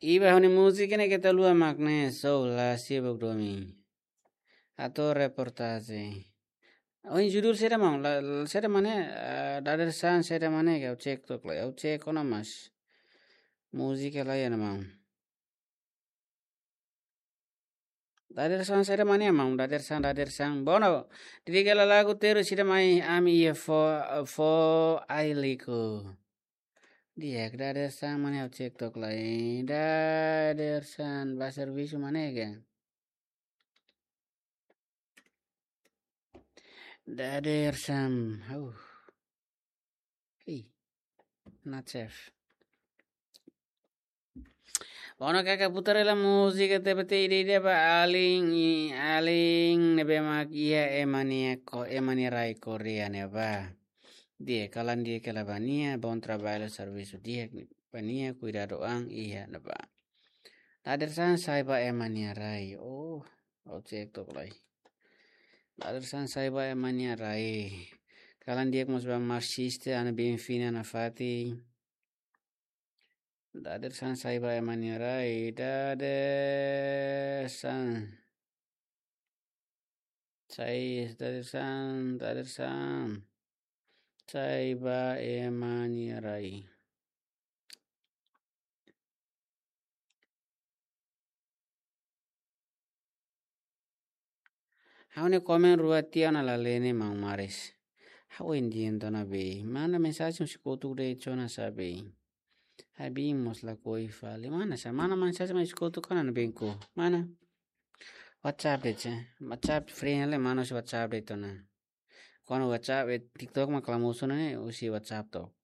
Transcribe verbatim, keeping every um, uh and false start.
Iba honi musik ini kita lua makne so la sibuk domi atau reportase. Oh ini judul saya mau la saya mana dadar san saya mana kau cek tuh lah kau cek kono mas musik lah ya mau dadar san saya mana mau dadar san dadar san bono jadi kalau lagu terus saya mai ami ya for for ailiko dia dadar san mana kau cek tuh lah dadar san bahasa bisu mana ya dadar san oh hey not safe. Ono kakak putar la musica te pete ide ba aling i aling nebe mak iya emania ko emania rai korea ne ba dia kalan dia kala bania bon trabalho serviço dia bania cuidado ang iya ne ba nader san sai ba emania rai oh o cek tok lai nader san sai ba emania rai kalan dia mos ba marxista ana bem fina na fati Dader san saiba emaniarai dader san sai dader san dader san saiba emaniarai Haune komen ruatiana la lene mang mares Hau indiento na be mana mensagem sikotu de chona sabe Habimos la coifale mana sa mana mensagem sikotu kana na benko mana WhatsApp de che WhatsApp free le manos WhatsApp de tona Kono WhatsApp TikTok ma klamuso na usi WhatsApp to